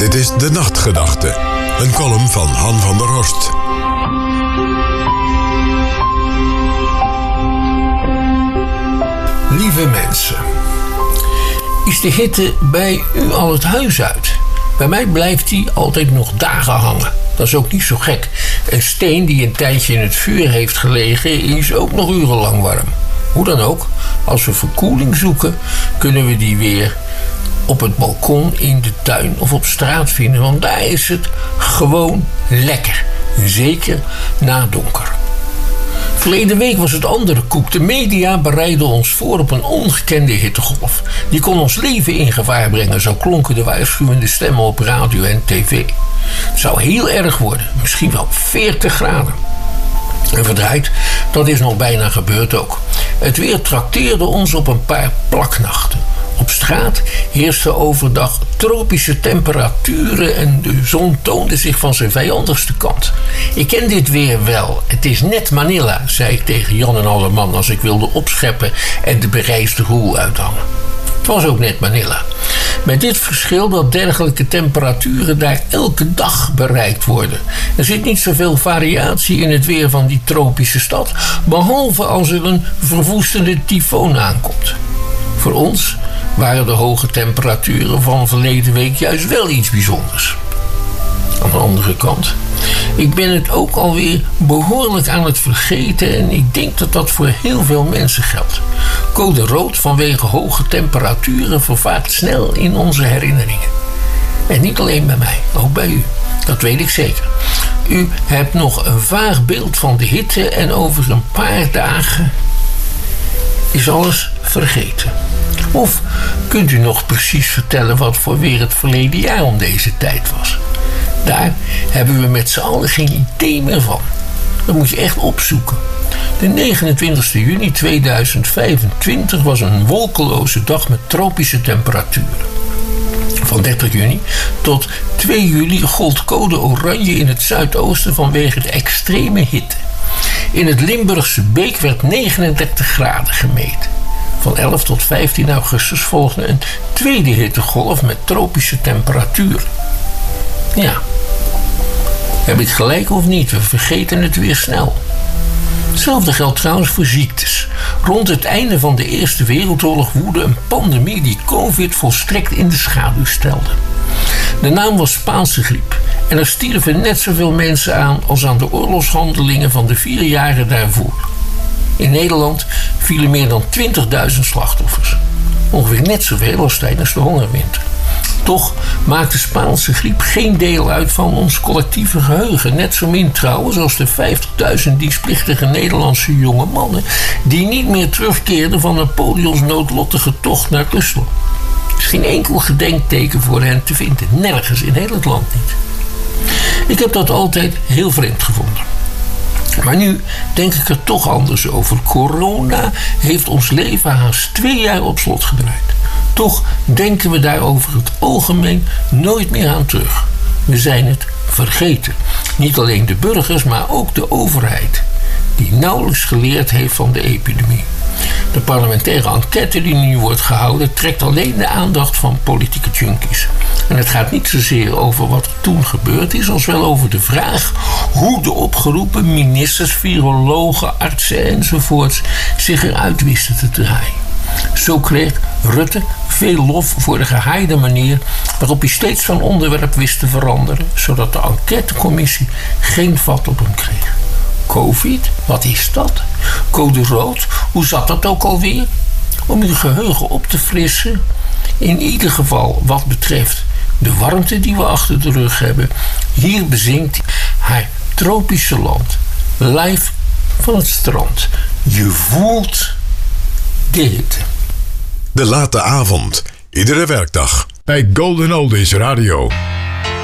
Dit is De Nachtgedachte, een column van Han van der Horst. Lieve mensen, is de hitte bij u al het huis uit? Bij mij blijft die altijd nog dagen hangen. Dat is ook niet zo gek. Een steen die een tijdje in het vuur heeft gelegen is ook nog urenlang warm. Hoe dan ook, als we verkoeling zoeken, kunnen we die weer op het balkon, in de tuin of op straat vinden. Want daar is het gewoon lekker. Zeker na donker. Verleden week was het andere koek. De media bereidden ons voor op een ongekende hittegolf. Die kon ons leven in gevaar brengen. Zo klonken de waarschuwende stemmen op radio en tv. Het zou heel erg worden. Misschien wel 40 graden. En verdraaid, dat is nog bijna gebeurd ook. Het weer trakteerde ons op een paar plaknachten. Op straat heerste overdag tropische temperaturen en de zon toonde zich van zijn vijandigste kant. Ik ken dit weer wel. Het is net Manila, zei ik tegen Jan en Alleman als ik wilde opscheppen en de bereisde roel uithangen. Het was ook net Manila. Met dit verschil dat dergelijke temperaturen daar elke dag bereikt worden. Er zit niet zoveel variatie in het weer van die tropische stad, behalve als er een verwoestende tyfoon aankomt. Voor ons waren de hoge temperaturen van verleden week juist wel iets bijzonders. Aan de andere kant, ik ben het ook alweer behoorlijk aan het vergeten en ik denk dat dat voor heel veel mensen geldt. Code rood vanwege hoge temperaturen vervaagt snel in onze herinneringen. En niet alleen bij mij, ook bij u. Dat weet ik zeker. U hebt nog een vaag beeld van de hitte en over een paar dagen is alles vergeten. Of kunt u nog precies vertellen wat voor weer het verleden jaar om deze tijd was? Daar hebben we met z'n allen geen idee meer van. Dat moet je echt opzoeken. De 29 juni 2025 was een wolkeloze dag met tropische temperaturen. Van 30 juni tot 2 juli gold code oranje in het zuidoosten vanwege de extreme hitte. In het Limburgse Beek werd 39 graden gemeten. Van 11 tot 15 augustus volgde een tweede hittegolf met tropische temperaturen. Ja, heb ik gelijk of niet? We vergeten het weer snel. Hetzelfde geldt trouwens voor ziektes. Rond het einde van de Eerste Wereldoorlog woedde een pandemie die COVID volstrekt in de schaduw stelde. De naam was Spaanse griep en er stierven net zoveel mensen aan als aan de oorlogshandelingen van de 4 jaren daarvoor. In Nederland vielen meer dan 20.000 slachtoffers. Ongeveer net zoveel als tijdens de hongerwinter. Toch maakt de Spaanse griep geen deel uit van ons collectieve geheugen. Net zo min trouwens als de 50.000 dienstplichtige Nederlandse jonge mannen die niet meer terugkeerden van Napoleons noodlottige tocht naar Rusland. Er is geen enkel gedenkteken voor hen te vinden. Nergens in heel het land niet. Ik heb dat altijd heel vreemd gevonden. Maar nu denk ik er toch anders over. Corona heeft ons leven haast 2 jaar op slot gedraaid. Toch denken we daar over het algemeen nooit meer aan terug. We zijn het vergeten. Niet alleen de burgers, maar ook de overheid, die nauwelijks geleerd heeft van de epidemie. De parlementaire enquête die nu wordt gehouden trekt alleen de aandacht van politieke junkies. En het gaat niet zozeer over wat er toen gebeurd is, als wel over de vraag hoe de opgeroepen ministers, virologen, artsen enzovoorts zich eruit wisten te draaien. Zo kreeg Rutte veel lof voor de gehaaide manier waarop hij steeds van onderwerp wist te veranderen, zodat de enquêtecommissie geen vat op hem kreeg. COVID, wat is dat? Code rood, hoe zat dat ook alweer? Om uw geheugen op te frissen, in ieder geval wat betreft de warmte die we achter de rug hebben, hier bezingt haar tropische land, live van het strand. Je voelt de hitte. De late avond, iedere werkdag bij Golden Oldies Radio.